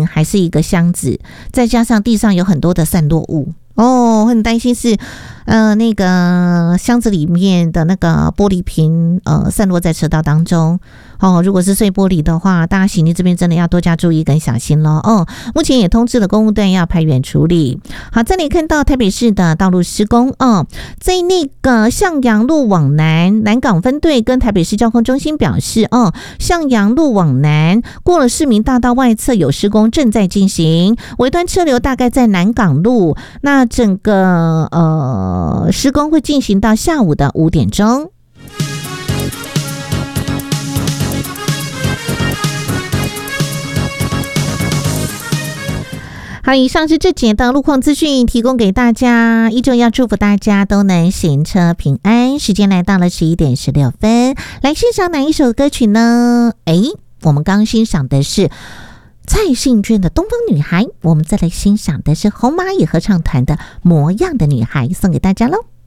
还是一个箱子，再加上地上有很多的散落物。很担心是那个箱子里面的那个玻璃瓶散落在车道当中。如果是碎玻璃的话，大家行李这边真的要多加注意跟小心咯。目前也通知了公务队要派员处理。好，这里看到台北市的道路施工在那个向阳路往南港分队跟台北市交通中心表示向阳路往南过了市民大道外侧有施工正在进行，尾端车流大概在南港路，那整个施工会进行到下午的5点钟。好，以上是这节的路况资讯提供给大家，依旧要祝福大家都能行车平安。时间来到了11点16分，来欣赏哪一首歌曲呢？我们刚欣赏的是蔡幸娟的《东方女孩》，我们再来欣赏的是红蚂蚁合唱团的《模样的女孩》，送给大家喽。